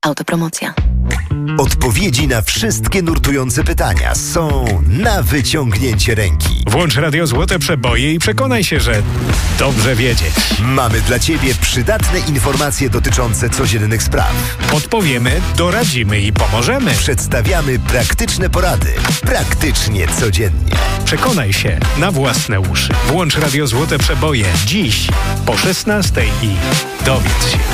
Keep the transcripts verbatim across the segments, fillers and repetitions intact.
Autopromocja. Odpowiedzi na wszystkie nurtujące pytania są na wyciągnięcie ręki. Włącz Radio Złote Przeboje i przekonaj się, że dobrze wiedzieć. Mamy dla Ciebie przydatne informacje dotyczące codziennych spraw. Podpowiemy, doradzimy i pomożemy. Przedstawiamy praktyczne porady. Praktycznie codziennie. Przekonaj się na własne uszy. Włącz Radio Złote Przeboje dziś po szesnastej i dowiedz się.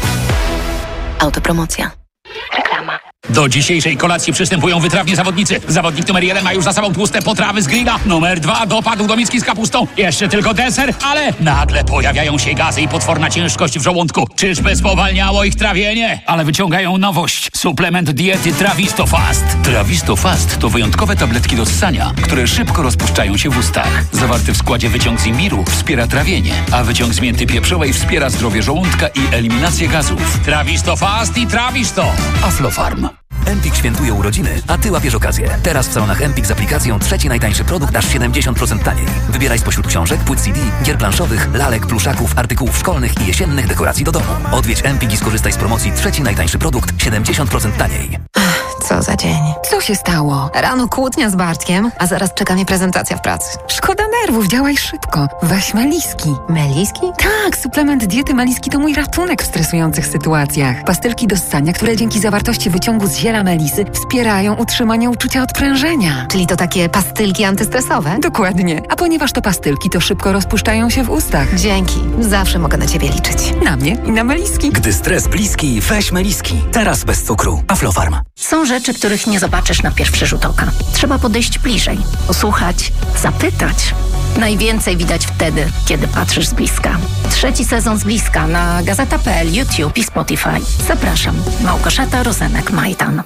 Autopromocja. Reklama. Do dzisiejszej kolacji przystępują wytrawni zawodnicy. Zawodnik numer jeden ma już za sobą tłuste potrawy z grilla. Numer dwa dopadł do miski z kapustą. Jeszcze tylko deser, ale nagle pojawiają się gazy i potworna ciężkość w żołądku. Czyżby spowalniało ich trawienie? Ale wyciągają nowość. Suplement diety Trawisto Fast. Trawisto Fast to wyjątkowe tabletki do ssania, które szybko rozpuszczają się w ustach. Zawarty w składzie wyciąg z imbiru wspiera trawienie, a wyciąg z mięty pieprzowej wspiera zdrowie żołądka i eliminację gazów. Trawisto Fast i Trawisto. Aflofarm. Empik świętuje urodziny, a Ty łapiesz okazję. Teraz w salonach Empik z aplikacją trzeci najtańszy produkt aż siedemdziesiąt procent taniej. Wybieraj spośród książek, płyt C D, gier planszowych, lalek, pluszaków, artykułów szkolnych i jesiennych dekoracji do domu. Odwiedź Empik i skorzystaj z promocji trzeci najtańszy produkt siedemdziesiąt procent taniej. Co za dzień. Co się stało? Rano kłótnia z Bartkiem, a zaraz czeka mnie prezentacja w pracy. Szkoda nerwów, działaj szybko. Weź Meliski. Meliski? Tak, suplement diety Meliski to mój ratunek w stresujących sytuacjach. Pastylki do ssania, które dzięki zawartości wyciągu z ziela melisy wspierają utrzymanie uczucia odprężenia. Czyli to takie pastylki antystresowe? Dokładnie. A ponieważ to pastylki, to szybko rozpuszczają się w ustach. Dzięki. Zawsze mogę na Ciebie liczyć. Na mnie i na Meliski. Gdy stres bliski, weź Meliski. Teraz bez cukru. Aflofarm. Są rzeczy, których nie zobaczysz na pierwszy rzut oka. Trzeba podejść bliżej, posłuchać, zapytać. Najwięcej widać wtedy, kiedy patrzysz z bliska. Trzeci sezon z bliska na gazeta kropka pe el, YouTube i Spotify. Zapraszam. Małgorzata Rozenek-Majdan.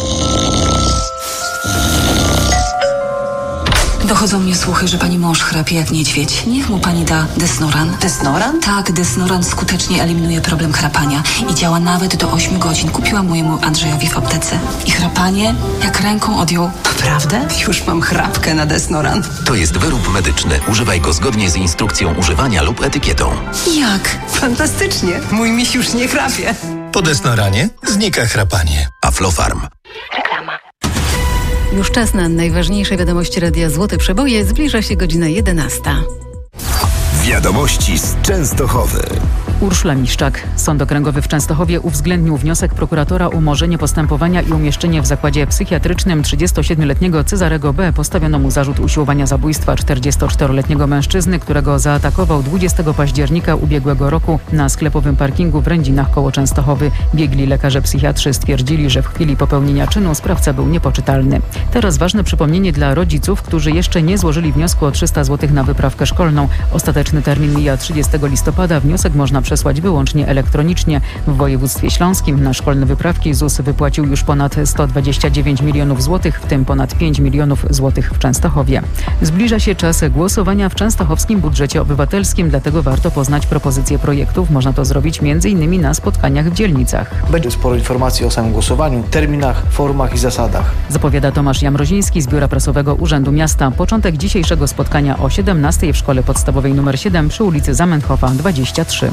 Dochodzą mnie słuchy, że pani mąż chrapie jak niedźwiedź. Niech mu pani da Desnoran. Desnoran? Tak, Desnoran skutecznie eliminuje problem chrapania i działa nawet do ośmiu godzin. Kupiłam mojemu Andrzejowi w aptece. I chrapanie jak ręką odjął. Naprawdę? Już mam chrapkę na Desnoran. To jest wyrób medyczny. Używaj go zgodnie z instrukcją używania lub etykietą. Jak? Fantastycznie. Mój miś już nie chrapie. Po Desnoranie znika chrapanie. Aflofarm. Reklama. Już czas na najważniejsze wiadomości Radia Złote Przeboje. Zbliża się godzina jedenasta. Wiadomości z Częstochowy. Urszula Miszczak. Sąd Okręgowy w Częstochowie uwzględnił wniosek prokuratora o umorzenie postępowania i umieszczenie w zakładzie psychiatrycznym trzydziestosiedmioletniego Cezarego B. Postawiono mu zarzut usiłowania zabójstwa czterdziestoczteroletniego mężczyzny, którego zaatakował dwudziestego października ubiegłego roku na sklepowym parkingu w Rędzinach koło Częstochowy. Biegli lekarze psychiatrzy stwierdzili, że w chwili popełnienia czynu sprawca był niepoczytalny. Teraz ważne przypomnienie dla rodziców, którzy jeszcze nie złożyli wniosku o trzysta złotych na wyprawkę szkolną. Ostateczny termin mija trzydziestego listopada. Wniosek można przesłać wyłącznie elektronicznie. W województwie śląskim na szkolne wyprawki ZUS wypłacił już ponad sto dwadzieścia dziewięć milionów złotych, w tym ponad pięć milionów złotych w Częstochowie. Zbliża się czas głosowania w częstochowskim budżecie obywatelskim, dlatego warto poznać propozycje projektów. Można to zrobić między innymi na spotkaniach w dzielnicach. Będzie sporo informacji o samym głosowaniu, terminach, formach i zasadach. Zapowiada Tomasz Jamroziński z Biura Prasowego Urzędu Miasta. Początek dzisiejszego spotkania o siedemnastej w Szkole Podstawowej nr siedem przy ulicy Zamenhofa dwadzieścia trzy.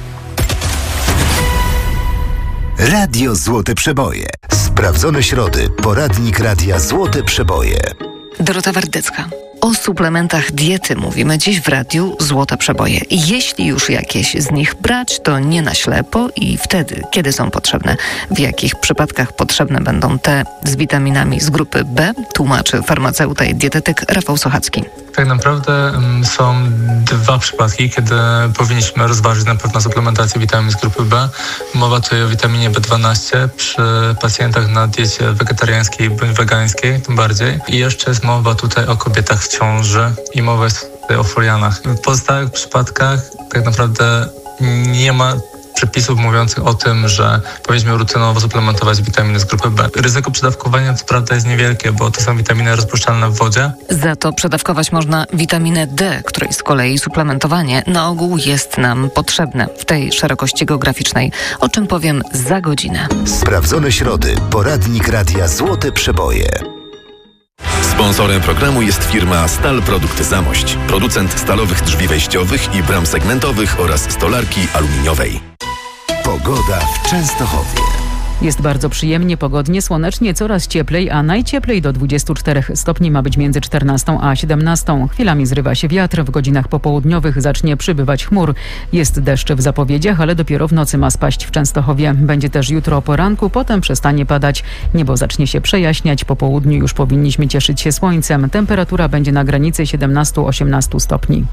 Radio Złote Przeboje. Sprawdzone środy. Poradnik Radia Złote Przeboje. Dorota Wardecka. O suplementach diety mówimy dziś w Radiu Złote Przeboje. Jeśli już jakieś z nich brać, to nie na ślepo i wtedy, kiedy są potrzebne. W jakich przypadkach potrzebne będą te z witaminami z grupy B, tłumaczy farmaceuta i dietetyk Rafał Sochacki. Tak naprawdę są dwa przypadki, kiedy powinniśmy rozważyć na pewno suplementację witamin z grupy B. Mowa tutaj o witaminie B dwanaście przy pacjentach na diecie wegetariańskiej bądź wegańskiej, tym bardziej. I jeszcze jest mowa tutaj o kobietach w ciąży i mowa jest tutaj o folianach. W pozostałych przypadkach tak naprawdę nie ma przepisów mówiących o tym, że powinniśmy rutynowo suplementować witaminy z grupy B. Ryzyko przedawkowania co prawda jest niewielkie, bo to są witaminy rozpuszczalne w wodzie. Za to przedawkować można witaminę D, której z kolei suplementowanie na ogół jest nam potrzebne w tej szerokości geograficznej, o czym powiem za godzinę. Sprawdzone środy. Poradnik Radia Złote Przeboje. Sponsorem programu jest firma Stal Produkty Zamość. Producent stalowych drzwi wejściowych i bram segmentowych oraz stolarki aluminiowej. Pogoda w Częstochowie. Jest bardzo przyjemnie, pogodnie, słonecznie, coraz cieplej, a najcieplej do dwudziestu czterech stopni ma być między czternastą a siedemnastą. Chwilami zrywa się wiatr, w godzinach popołudniowych zacznie przybywać chmur. Jest deszcz w zapowiedziach, ale dopiero w nocy ma spaść w Częstochowie. Będzie też jutro o poranku, potem przestanie padać. Niebo zacznie się przejaśniać, po południu już powinniśmy cieszyć się słońcem. Temperatura będzie na granicy siedemnastu do osiemnastu stopni.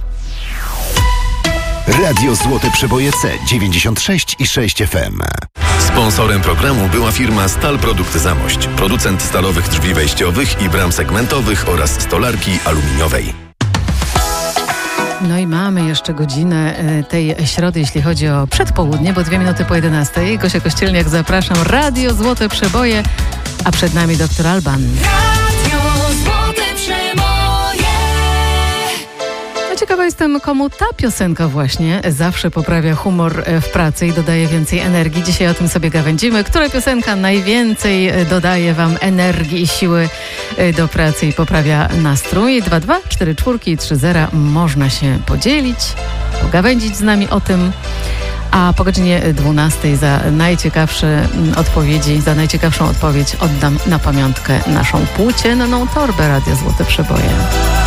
Radio Złote Przeboje C dziewięćdziesiąt sześć i sześć F M. Sponsorem programu była firma Stal Produkty Zamość, producent stalowych drzwi wejściowych i bram segmentowych oraz stolarki aluminiowej. No i mamy jeszcze godzinę tej środy, jeśli chodzi o przedpołudnie, bo dwie minuty po jedenastej. Gosia Kościelniak, zapraszam. Radio Złote Przeboje, a przed nami doktor Alban. Radio Złote Przeboje. Ciekawa jestem, komu ta piosenka właśnie zawsze poprawia humor w pracy i dodaje więcej energii. Dzisiaj o tym sobie gawędzimy. Która piosenka najwięcej dodaje wam energii i siły do pracy i poprawia nastrój? dwa dwa cztery cztery trzy zero. Można się podzielić, pogawędzić z nami o tym. A po godzinie dwunastej za najciekawsze odpowiedzi, za najciekawszą odpowiedź oddam na pamiątkę naszą płócienną torbę Radia Złote Przeboje.